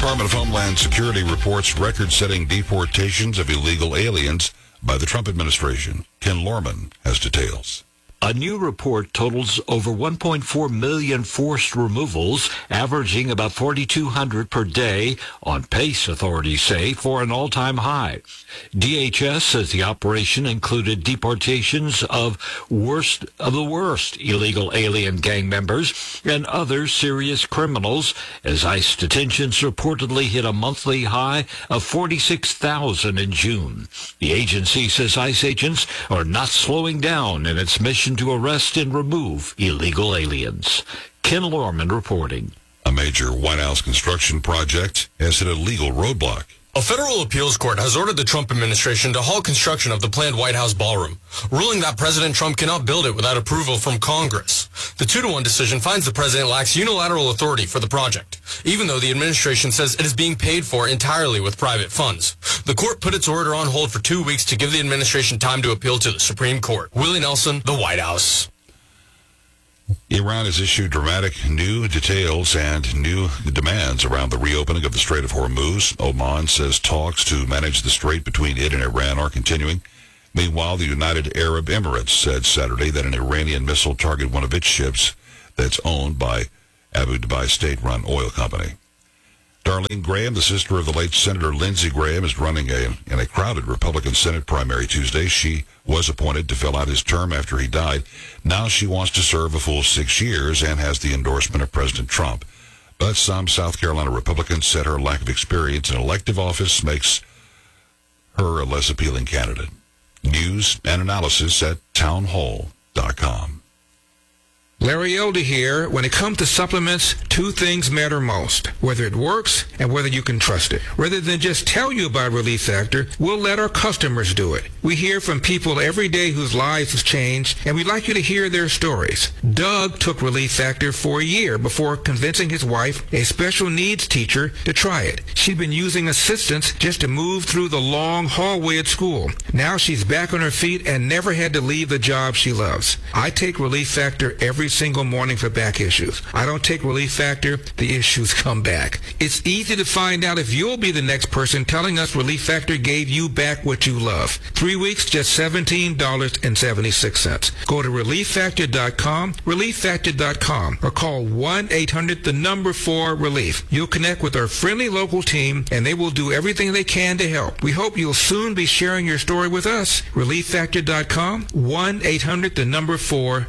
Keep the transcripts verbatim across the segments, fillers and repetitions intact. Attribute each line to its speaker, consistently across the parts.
Speaker 1: Department of Homeland Security reports record-setting deportations of illegal aliens by the Trump administration. Ken Lorman has details.
Speaker 2: A new report totals over one point four million forced removals, averaging about forty-two hundred per day, on pace, authorities say, for an all-time high. D H S says the operation included deportations of worst of the worst illegal alien gang members and other serious criminals, as ICE detentions reportedly hit a monthly high of forty-six thousand in June. The agency says ICE agents are not slowing down in its mission to arrest and remove illegal aliens. Ken Lorman reporting.
Speaker 1: A major White House construction project has hit a legal roadblock.
Speaker 3: A federal appeals court has ordered the Trump administration to halt construction of the planned White House ballroom, ruling that President Trump cannot build it without approval from Congress. The two to one decision finds the president lacks unilateral authority for the project, even though the administration says it is being paid for entirely with private funds. The court put its order on hold for two weeks to give the administration time to appeal to the Supreme Court. Willie Nelson, the White House.
Speaker 1: Iran has issued dramatic new details and new demands around the reopening of the Strait of Hormuz. Oman says talks to manage the strait between it and Iran are continuing. Meanwhile, the United Arab Emirates said Saturday that an Iranian missile targeted one of its ships that's owned by Abu Dhabi state-run oil company. Darlene Graham, the sister of the late Senator Lindsey Graham, is running a, in a crowded Republican Senate primary Tuesday. She was appointed to fill out his term after he died. Now she wants to serve a full six years and has the endorsement of President Trump. But some South Carolina Republicans said her lack of experience in elective office makes her a less appealing candidate. News and analysis at townhall dot com.
Speaker 4: Larry Elder here. When it comes to supplements, two things matter most: whether it works and whether you can trust it. Rather than just tell you about Relief Factor, we'll let our customers do it. We hear from people every day whose lives have changed, and we'd like you to hear their stories. Doug took Relief Factor for a year before convincing his wife, a special needs teacher, to try it. She'd been using assistance just to move through the long hallway at school. Now she's back on her feet and never had to leave the job she loves. I take Relief Factor every single morning for back issues. I don't take Relief Factor, the issues come back. It's easy to find out if you'll be the next person telling us Relief Factor gave you back what you love. Three weeks, just seventeen dollars and seventy-six cents. Go to relief factor dot com, relief factor dot com, or call one eight hundred the number four relief. You'll connect with our friendly local team, and they will do everything they can to help. We hope you'll soon be sharing your story with us. relief factor dot com, one eight hundred the number four.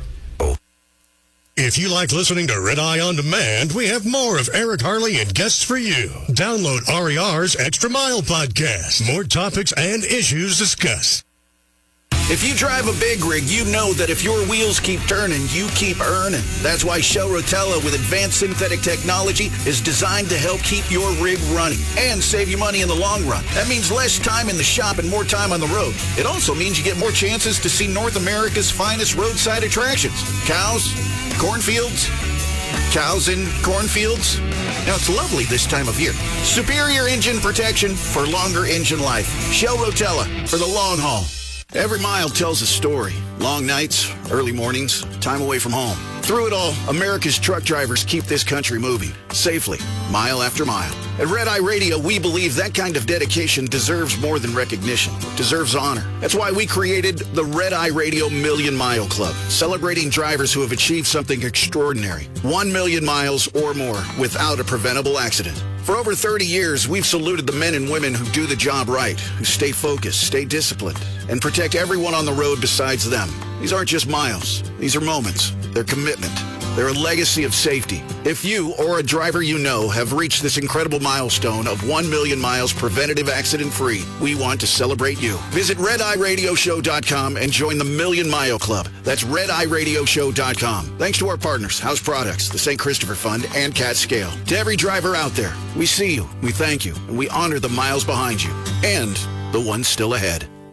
Speaker 5: If you like listening to Red Eye On Demand, we have more of Eric Harley and guests for you. Download R E R's Extra Mile podcast. More topics and issues discussed.
Speaker 6: If you drive a big rig, you know that if your wheels keep turning, you keep earning. That's why Shell Rotella with advanced synthetic technology is designed to help keep your rig running and save you money in the long run. That means less time in the shop and more time on the road. It also means you get more chances to see North America's finest roadside attractions. Cows, cornfields, cows in cornfields. Now, it's lovely this time of year. Superior engine protection for longer engine life. Shell Rotella for the long haul. Every mile tells a story. Long nights, early mornings, time away from home. Through it all, America's truck drivers keep this country moving, safely, mile after mile. At Red Eye Radio, we believe that kind of dedication deserves more than recognition, deserves honor. That's why we created the Red Eye Radio Million Mile Club, celebrating drivers who have achieved something extraordinary. One million miles or more without a preventable accident. For over thirty years, we've saluted the men and women who do the job right, who stay focused, stay disciplined, and protect everyone on the road besides them. These aren't just miles. These are moments. They're commitment. They're a legacy of safety. If you or a driver you know have reached this incredible milestone of one million miles preventative accident-free, we want to celebrate you. Visit red eye radio show dot com and join the Million Mile Club. That's red eye radio show dot com. Thanks to our partners, House Products, the Saint Christopher Fund, and Cat Scale. To every driver out there, we see you, we thank you, and we honor the miles behind you and the ones still ahead.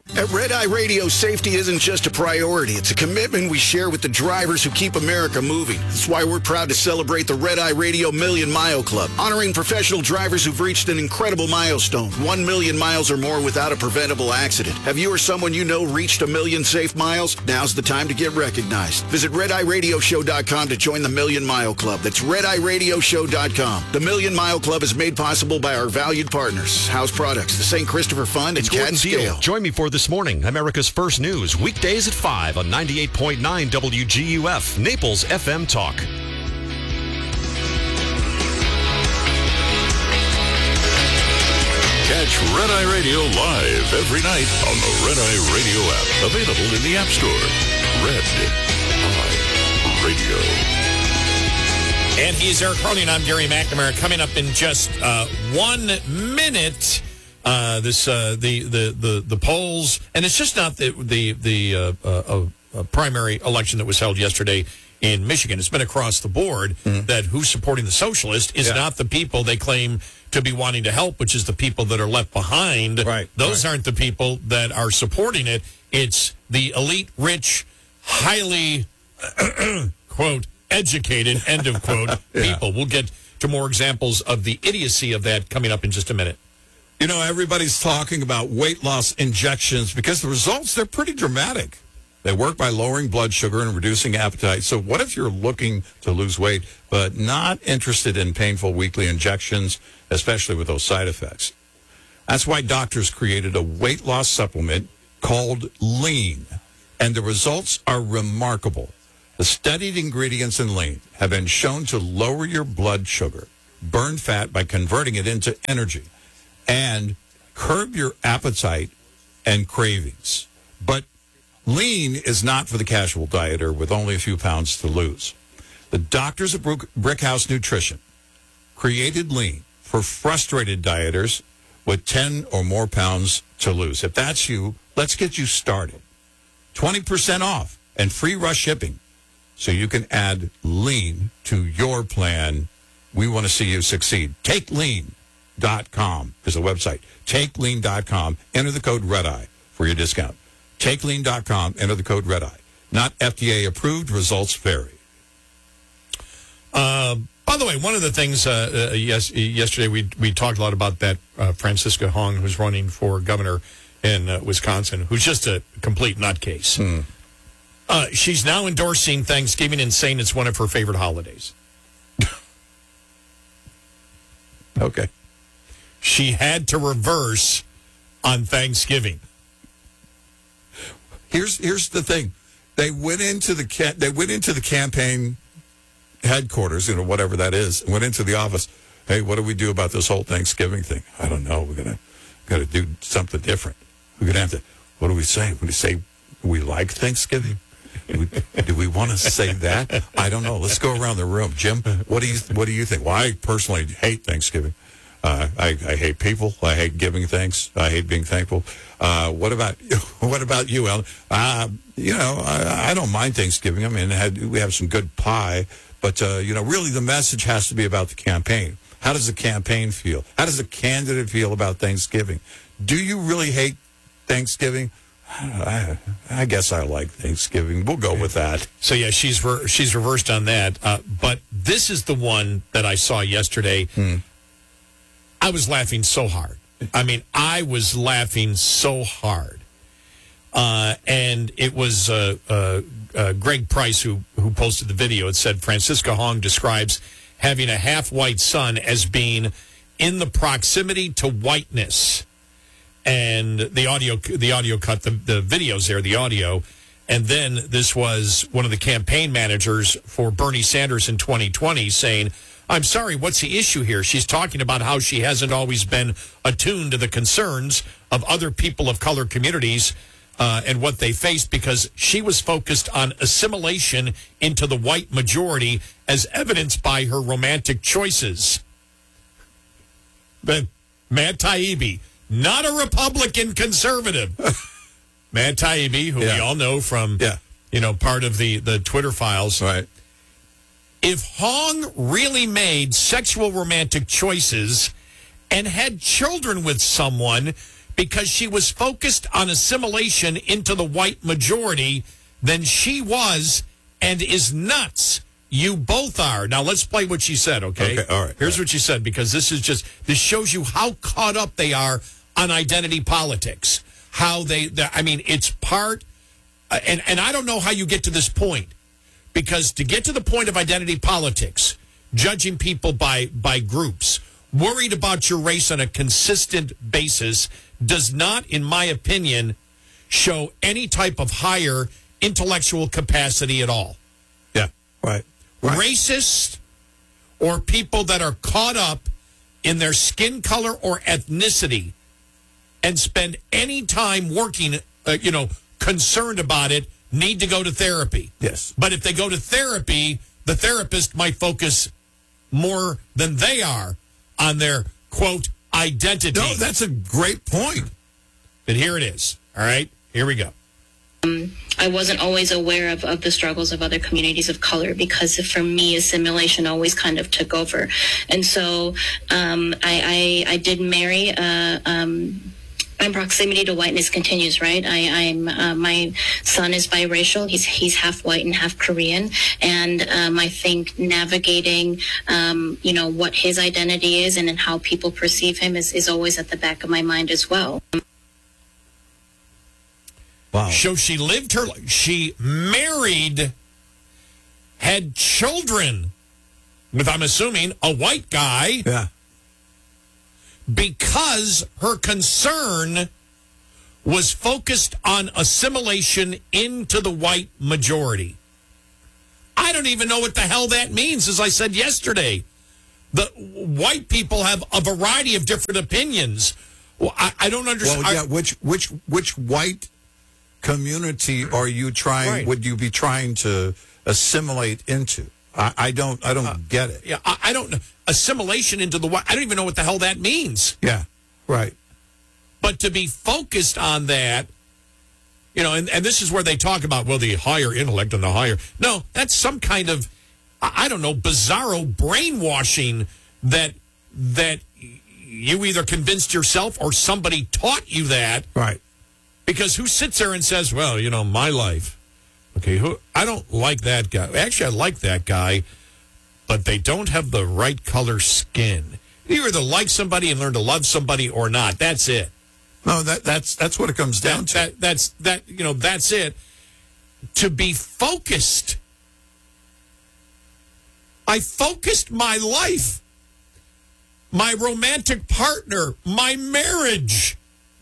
Speaker 6: At Red Eye Radio, safety isn't just a priority. It's a commitment we share with the drivers who keep America moving. That's why we're proud to celebrate the Red Eye Radio Million Mile Club, honoring professional drivers who've reached an incredible milestone, one million miles or more without a preventable accident. Have you or someone you know reached a million safe miles? Now's the time to get recognized. Visit red eye radio show dot com to join the Million Mile Club. That's red eye radio show dot com. The Million Mile Club is made possible by our valued partners, House Products, the Saint Christopher Fund, and Catskill.
Speaker 7: Join me for This Morning, America's First News, weekdays at five on ninety-eight point nine W G U F, Naples F M Talk.
Speaker 1: Catch Red Eye Radio live every night on the Red Eye Radio app. Available in the App Store. Red Eye Radio.
Speaker 8: And he's Eric Harley, and I'm Gary McNamara. Coming up in just uh, one minute, uh, this uh, the, the the the polls, and it's just not the the the uh, uh, uh, primary election that was held yesterday in Michigan. It's been across the board mm-hmm. that who's supporting the socialist is yeah. not the people they claim to be wanting to help, which is the people that are left behind.
Speaker 9: Right.
Speaker 8: Those
Speaker 9: right.
Speaker 8: aren't the people that are supporting it. It's the elite, rich, highly quote educated, end of quote, yeah. people. We'll get to more examples of the idiocy of that coming up in just a minute.
Speaker 9: You know, everybody's talking about weight loss injections because the results, they're pretty dramatic. They work by lowering blood sugar and reducing appetite. So what if you're looking to lose weight but not interested in painful weekly injections, especially with those side effects? That's why doctors created a weight loss supplement called Lean, and the results are remarkable. The studied ingredients in Lean have been shown to lower your blood sugar, burn fat by converting it into energy, and curb your appetite and cravings. But Lean is not for the casual dieter with only a few pounds to lose. The doctors at Brickhouse Nutrition created Lean for frustrated dieters with ten or more pounds to lose. If that's you, let's get you started. twenty percent off and free rush shipping. So you can add Lean to your plan. We want to see you succeed. take lean dot com is the website. take lean dot com. Enter the code REDEYE for your discount. take lean dot com. Enter the code REDEYE. Not F D A approved. Results vary.
Speaker 8: Uh, by the way, one of the things uh, uh, yes, yesterday we we talked a lot about that uh, Francisca Hong, who's running for governor in uh, Wisconsin, who's just a complete nutcase. Hmm. Uh, she's now endorsing Thanksgiving and saying it's one of her favorite holidays.
Speaker 9: Okay.
Speaker 8: She had to reverse on Thanksgiving.
Speaker 9: Here's here's the thing. They went into the ca- they went into the campaign headquarters, you know, whatever that is, went into the office. Hey, what do we do about this whole Thanksgiving thing? I don't know. We're gonna gotta do something different. We're gonna have to. What do we say? We say we like Thanksgiving. Do we, do we want to say that? I don't know. Let's go around the room. Jim, what do you what do you think? Well, I personally hate Thanksgiving. Uh, I, I hate people. I hate giving thanks. I hate being thankful. Uh, what about what about you, Ellen? Uh, you know, I, I don't mind Thanksgiving. I mean, had, we have some good pie, but uh, you know, really, the message has to be about the campaign. How does the campaign feel? How does the candidate feel about Thanksgiving? Do you really hate Thanksgiving? I, I guess I like Thanksgiving. We'll go with that.
Speaker 8: So, yeah, she's re- she's reversed on that. Uh, but this is the one that I saw yesterday. Hmm. I was laughing so hard. I mean, I was laughing so hard. Uh, and it was uh, uh, uh, Greg Price who, who posted the video. It said, Francisca Hong describes having a half-white son as being in the proximity to whiteness. And the audio, the audio cut, the, the videos there, the audio. And then this was one of the campaign managers for Bernie Sanders in twenty twenty saying, I'm sorry, what's the issue here? She's talking about how she hasn't always been attuned to the concerns of other people of color communities uh, and what they faced because she was focused on assimilation into the white majority as evidenced by her romantic choices. But Matt Taibbi, not a Republican conservative. Matt Taibbi, who yeah. we all know from, yeah. you know, part of the, the Twitter files.
Speaker 9: Right.
Speaker 8: If Hong really made sexual romantic choices and had children with someone because she was focused on assimilation into the white majority than she was and is nuts. You both are. Now, let's play what she said, okay?
Speaker 9: Okay, all right.
Speaker 8: Here's
Speaker 9: all right.
Speaker 8: what she said, because this is just, this shows you how caught up they are on identity politics. How they, the, I mean, it's part, uh, and, and I don't know how you get to this point, because to get to the point of identity politics, judging people by, by groups, worried about your race on a consistent basis, does not, in my opinion, show any type of higher intellectual capacity at all.
Speaker 9: Yeah, right. right.
Speaker 8: Racist or people that are caught up in their skin color or ethnicity and spend any time working, uh, you know, concerned about it, need to go to therapy.
Speaker 9: Yes.
Speaker 8: But if they go to therapy, the therapist might focus more than they are on their, quote, identity.
Speaker 9: No, that's a great point.
Speaker 8: But here it is. All right, here we go.
Speaker 10: Um, I wasn't always aware of, of the struggles of other communities of color, because for me, assimilation always kind of took over. And so um, I, I, I did marry. Uh, um, my proximity to whiteness continues, right? I, I'm uh, my son is biracial. He's he's half white and half Korean, and um, I think navigating, um, you know, what his identity is and, and how people perceive him is, is always at the back of my mind as well.
Speaker 9: Wow.
Speaker 8: So she lived her life. She married, had children with, I'm assuming, a white guy.
Speaker 9: Yeah.
Speaker 8: Because her concern was focused on assimilation into the white majority. I don't even know what the hell that means, as I said yesterday. The white people have a variety of different opinions. Well, I, I don't understand.
Speaker 9: Well, yeah, which which which white community are you trying?
Speaker 8: Right.
Speaker 9: Would you be trying to assimilate into? I, I don't. I don't uh, get it.
Speaker 8: Yeah, I, I don't know. Assimilation into the white. I don't even know what the hell that means.
Speaker 9: Yeah, right.
Speaker 8: But to be focused on that, you know, and, and this is where they talk about, well, the higher intellect and the higher. No, that's some kind of, I don't know, bizarro brainwashing that that you either convinced yourself or somebody taught you that.
Speaker 9: Right.
Speaker 8: Because who sits there and says, well, you know, my life. Okay, who? I don't like that guy. Actually, I like that guy, but they don't have the right color skin. You either like somebody and learn to love somebody or not. That's it.
Speaker 9: No, that that's that's what it comes down
Speaker 8: that,
Speaker 9: to.
Speaker 8: That, that's that. You know, that's it. To be focused. I focused my life, my romantic partner, my marriage,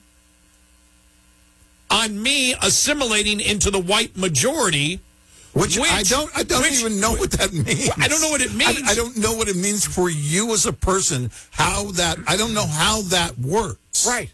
Speaker 8: on me assimilating into the white majority.
Speaker 9: Which,
Speaker 8: which
Speaker 9: I don't I don't
Speaker 8: which,
Speaker 9: even know what that means.
Speaker 8: I don't know what it means.
Speaker 9: I, I don't know what it means for you as a person, how that, I don't know how that works.
Speaker 8: Right.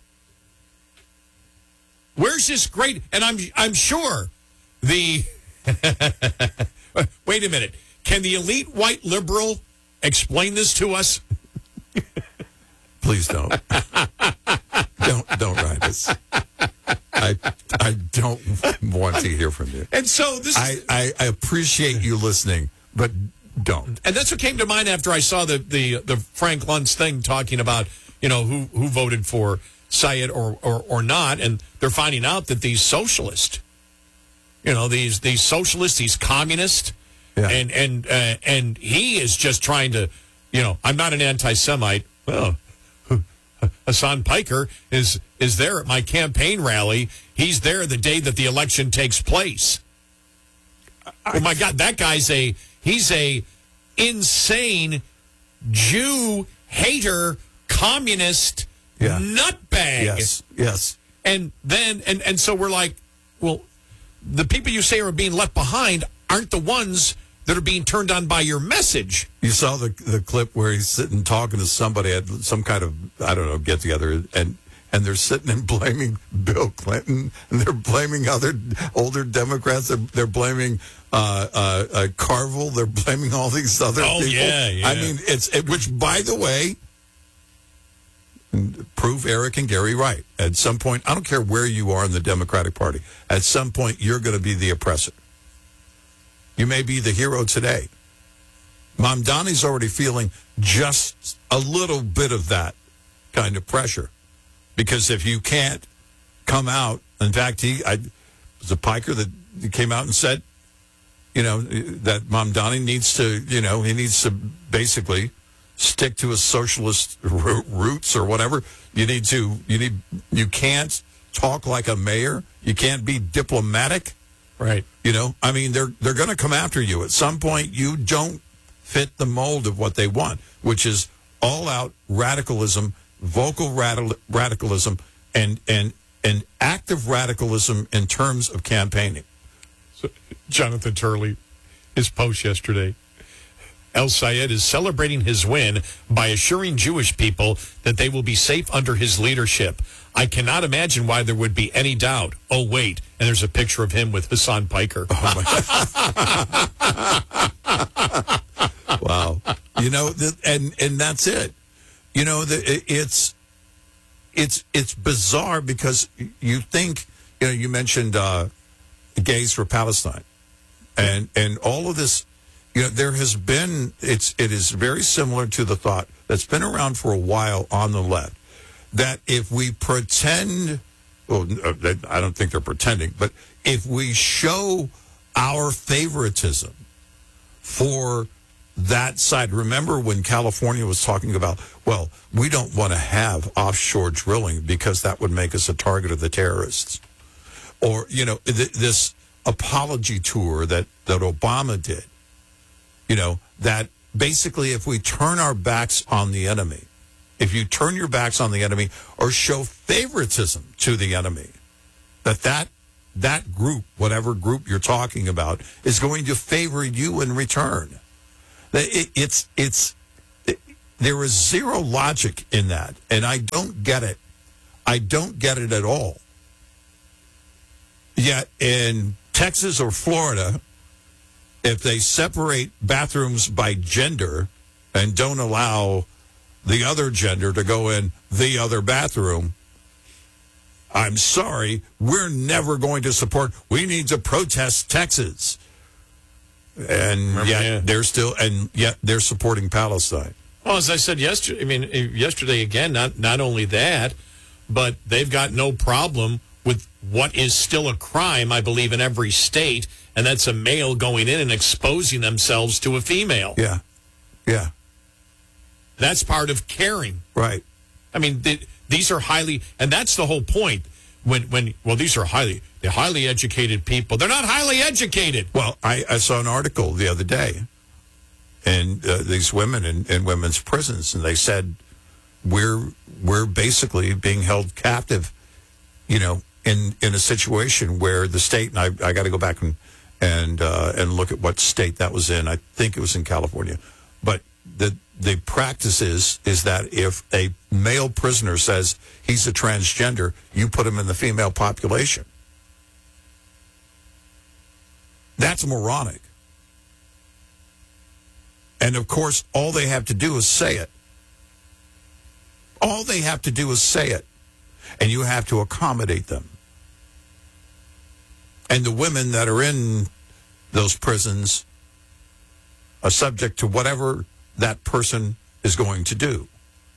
Speaker 8: Where's this great, and I'm I'm sure the, wait a minute, can the elite white liberal explain this to us?
Speaker 9: Please don't. don't don't write us. I I don't want to hear from you.
Speaker 8: And so this
Speaker 9: I,
Speaker 8: is,
Speaker 9: I, I appreciate you listening, but don't.
Speaker 8: And that's what came to mind after I saw the the, the Frank Luntz thing talking about, you know, who, who voted for Syed or, or, or not, and they're finding out that these socialists, you know, these these socialists, these communists,
Speaker 9: yeah.
Speaker 8: and and uh, and he is just trying to, you know, I'm not an anti-Semite. Well, Hassan Piker is is there at my campaign rally. He's there the day that the election takes place. Oh my God, that guy's a he's a insane Jew hater, communist
Speaker 9: yeah.
Speaker 8: nutbag.
Speaker 9: Yes, yes.
Speaker 8: And then and and so we're like, well, the people you say are being left behind aren't the ones that are being turned on by your message.
Speaker 9: You saw the the clip where he's sitting talking to somebody at some kind of, I don't know, get together, and and they're sitting and blaming Bill Clinton, and they're blaming other older Democrats. They're, they're blaming uh, uh, uh, Carville. They're blaming all these other
Speaker 8: oh,
Speaker 9: people.
Speaker 8: Yeah, yeah.
Speaker 9: I mean, it's it, which, by the way, prove Eric and Gary right. At some point, I don't care where you are in the Democratic Party. At some point, you're going to be the oppressor. You may be the hero today. Mom Donnie's already feeling just a little bit of that kind of pressure. Because if you can't come out, in fact, he I, was a piker that came out and said, you know, that Mamdani needs to, you know, he needs to basically stick to his socialist roots or whatever. You need to, you need, you can't talk like a mayor. You can't be diplomatic.
Speaker 8: Right.
Speaker 9: You know, I mean, they're they're going to come after you. At some point, you don't fit the mold of what they want, which is all-out radicalism, vocal radical, radicalism, and, and, and active radicalism in terms of campaigning.
Speaker 8: So, Jonathan Turley, his post yesterday, El-Sayed is celebrating his win by assuring Jewish people that they will be safe under his leadership. I cannot imagine why there would be any doubt. Oh, wait. And there's a picture of him with Hassan Piker.
Speaker 9: Oh, my God. Wow. You know, the, and, and that's it. You know, the, it's, it's, it's bizarre because you think, you know, you mentioned uh, gays for Palestine and, and all of this. You know, there has been, it's, it is very similar to the thought that's been around for a while on the left, that if we pretend, well, I don't think they're pretending, but if we show our favoritism for that side, remember when California was talking about, well, we don't want to have offshore drilling because that would make us a target of the terrorists. Or, you know, th- this apology tour that, that Obama did. You know, that basically if we turn our backs on the enemy, if you turn your backs on the enemy or show favoritism to the enemy, that that, that group, whatever group you're talking about, is going to favor you in return. It, it's, it's, it, there is zero logic in that, and I don't get it. I don't get it at all. Yet in Texas or Florida, if they separate bathrooms by gender and don't allow the other gender to go in the other bathroom, I'm sorry, we're never going to support, we need to protest Texas. And
Speaker 8: Remember,
Speaker 9: yet
Speaker 8: yeah.
Speaker 9: they're still, and yet they're supporting Palestine.
Speaker 8: Well, as I said yesterday, I mean, yesterday again, not, not only that, but they've got no problem with what is still a crime, I believe, in every state, and that's a male going in and exposing themselves to a female.
Speaker 9: Yeah, yeah.
Speaker 8: That's part of caring.
Speaker 9: Right.
Speaker 8: I mean, th- these are highly, and that's the whole point. When, when, well, these are highly, they're highly educated people. They're not highly educated.
Speaker 9: Well, I, I saw an article the other day, and uh, these women in, in women's prisons, and they said, we're, we're basically being held captive, you know, in, in a situation where the state, and I, I got to go back and, and, uh, and look at what state that was in. I think it was in California. But the, the practice is, is that if a male prisoner says he's a transgender, you put him in the female population. That's moronic. And of course, all they have to do is say it. All they have to do is say it. And you have to accommodate them. And the women that are in those prisons are subject to whatever that person is going to do.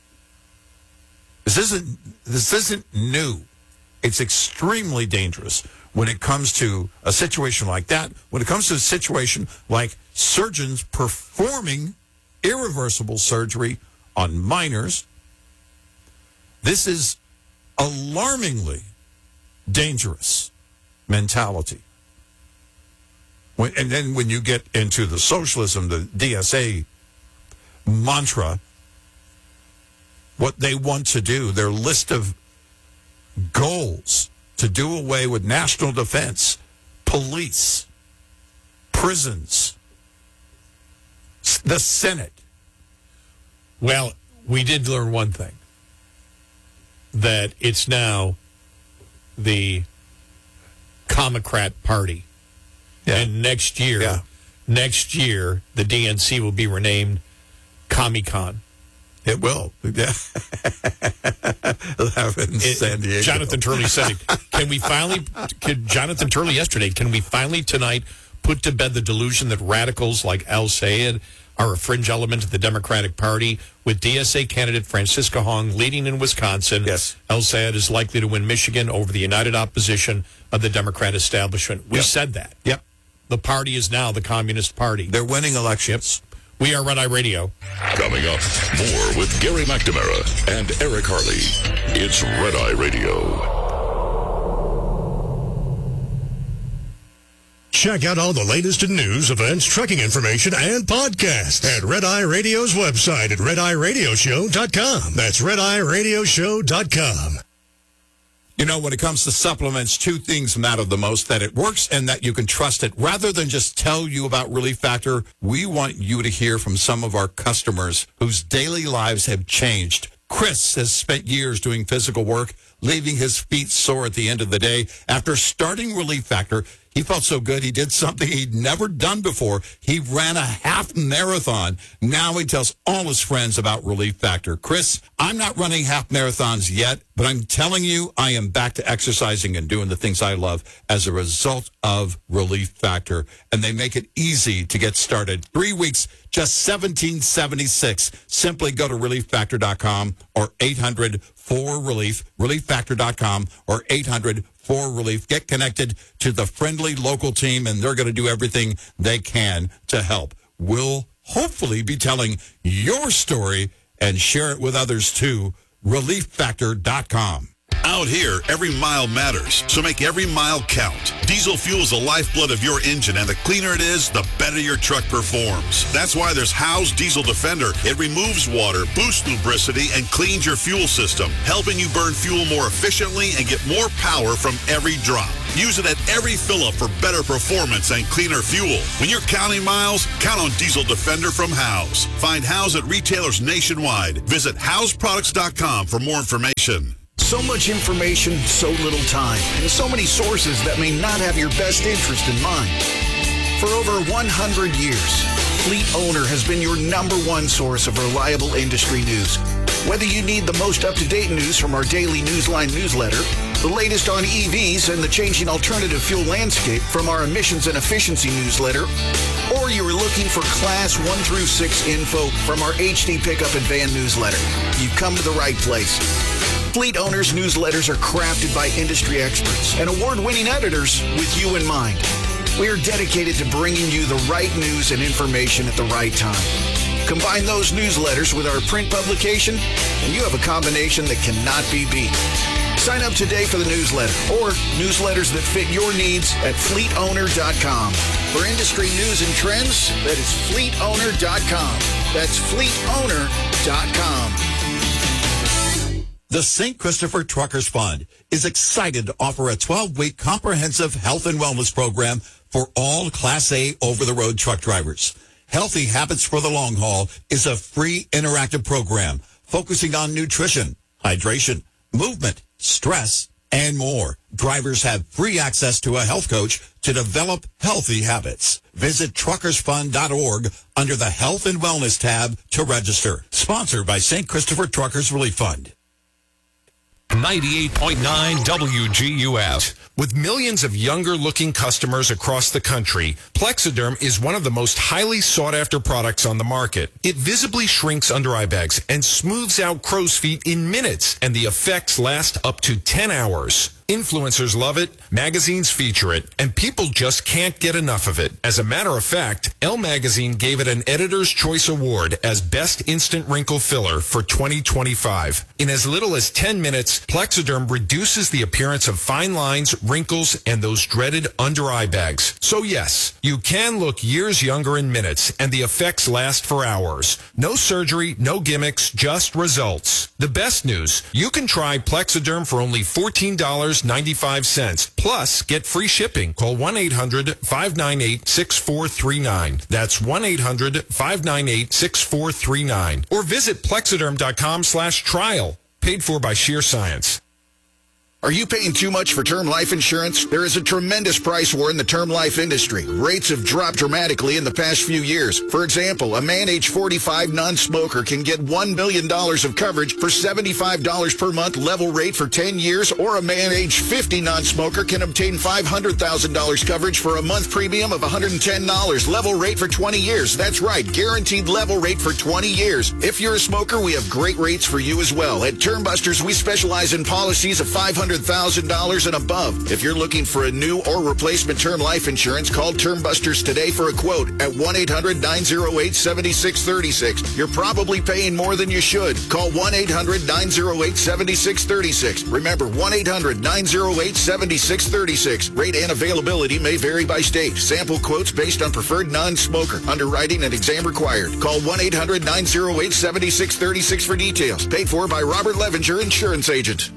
Speaker 9: This isn't, this isn't new. It's extremely dangerous when it comes to a situation like that, when it comes to a situation like surgeons performing irreversible surgery on minors. This is alarmingly dangerous mentality. When, and then when you get into the socialism, the D S A mantra, what they want to do, their list of goals to do away with national defense, police, prisons, the Senate.
Speaker 8: Well, we did learn one thing, that it's now the Comocrat Party. Yeah. And next year, yeah. next year, the D N C will be renamed Comic-Con.
Speaker 9: It will. Yeah. It'll happen in
Speaker 8: it,
Speaker 9: San Diego.
Speaker 8: Jonathan Turley said it. Can we finally, can, Jonathan Turley yesterday, can we finally tonight put to bed the delusion that radicals like El-Sayed are a fringe element of the Democratic Party, with D S A candidate Francisca Hong leading in Wisconsin.
Speaker 9: Yes.
Speaker 8: El-Sayed is likely to win Michigan over the united opposition of the Democrat establishment. We
Speaker 9: Yep.
Speaker 8: said that.
Speaker 9: Yep.
Speaker 8: The party is now the Communist Party.
Speaker 9: They're winning elections.
Speaker 8: We are Red Eye Radio.
Speaker 11: Coming up, more with Gary McNamara and Eric Harley. It's Red Eye Radio.
Speaker 5: Check out all the latest in news, events, trucking information, and podcasts at Red Eye Radio's website at red eye radio show dot com. That's red eye radio show dot com.
Speaker 9: You know, when it comes to supplements, two things matter the most, that it works and that you can trust it. Rather than just tell you about Relief Factor, we want you to hear from some of our customers whose daily lives have changed. Chris has spent years doing physical work, leaving his feet sore at the end of the day. After starting Relief Factor, he felt so good, he did something he'd never done before. He ran a half marathon. Now he tells all his friends about Relief Factor. Chris, I'm not running half marathons yet, but I'm telling you, I am back to exercising and doing the things I love as a result of Relief Factor. And they make it easy to get started. Three weeks, just seventeen seventy-six. Simply go to relief factor dot com or eight hundred four relief, relief factor dot com or eight hundred four relief. Get connected to the friendly local team, and they're going to do everything they can to help. We'll hopefully be telling your story and share it with others too. relief factor dot com.
Speaker 1: Out here, every mile matters, so make every mile count. Diesel fuel is the lifeblood of your engine, and the cleaner it is, the better your truck performs. That's why there's Howe's Diesel Defender. It removes water, boosts lubricity, and cleans your fuel system, helping you burn fuel more efficiently and get more power from every drop. Use it at every fill-up for better performance and cleaner fuel. When you're counting miles, count on Diesel Defender from Howe's. Find Howe's at retailers nationwide. Visit Howes Products dot com for more information.
Speaker 6: So much information, so little time, and so many sources that may not have your best interest in mind. For over one hundred years, Fleet Owner has been your number one source of reliable industry news. Whether you need the most up-to-date news from our daily Newsline newsletter, the latest on E Vs and the changing alternative fuel landscape from our emissions and efficiency newsletter, or you're looking for Class one through six info from our H D Pickup and Van newsletter, you've come to the right place. Fleet Owners newsletters are crafted by industry experts and award-winning editors with you in mind. We are dedicated to bringing you the right news and information at the right time. Combine those newsletters with our print publication, and you have a combination that cannot be beat. Sign up today for the newsletter or newsletters that fit your needs at fleet owner dot com. For industry news and trends, that is fleet owner dot com. That's fleet owner dot com.
Speaker 12: The Saint Christopher Truckers Fund is excited to offer a twelve-week comprehensive health and wellness program for all Class A over-the-road truck drivers. Healthy Habits for the Long Haul is a free interactive program focusing on nutrition, hydration, movement, stress, and more. Drivers have free access to a health coach to develop healthy habits. Visit truckers fund dot org under the Health and Wellness tab to register. Sponsored by Saint Christopher Truckers Relief Fund.
Speaker 7: ninety-eight point nine W G U F. With millions of younger-looking customers across the country, Plexiderm is one of the most highly sought-after products on the market. It visibly shrinks under-eye bags and smooths out crow's feet in minutes, and the effects last up to ten hours. Influencers love it, magazines feature it, and people just can't get enough of it. As a matter of fact, Elle Magazine gave it an Editor's Choice Award as Best Instant Wrinkle Filler for twenty twenty-five. In as little as ten minutes, Plexiderm reduces the appearance of fine lines, wrinkles, and those dreaded under-eye bags. So yes, you can look years younger in minutes, and the effects last for hours. No surgery, no gimmicks, just results. The best news, you can try Plexiderm for only fourteen dollars and ninety-five cents. Plus, get free shipping. Call one eight hundred five nine eight six four three nine. That's one eight hundred five nine eight six four three nine. Or visit plexiderm dot com slash trial. Paid for by Sheer Science.
Speaker 6: Are you paying too much for term life insurance? There is a tremendous price war in the term life industry. Rates have dropped dramatically in the past few years. For example, a man age forty-five non-smoker can get one million dollars of coverage for seventy-five dollars per month level rate for ten years, or a man age fifty non-smoker can obtain five hundred thousand dollars coverage for a month premium of one hundred ten dollars level rate for twenty years. That's right, guaranteed level rate for twenty years. If you're a smoker, we have great rates for you as well. At Term Busters, we specialize in policies of five hundred thousand dollars and above. If you're looking for a new or replacement term life insurance, call Term Busters today for a quote at one eight hundred nine oh eight seven six three six. You're probably paying more than you should. Call one eight hundred nine oh eight seven six three six. Remember, one eight hundred nine oh eight seven six three six. Rate and availability may vary by state. Sample quotes based on preferred non-smoker. Underwriting and exam required. Call one eight hundred nine oh eight seven six three six for details. Paid for by Robert Levinger, Insurance Agent.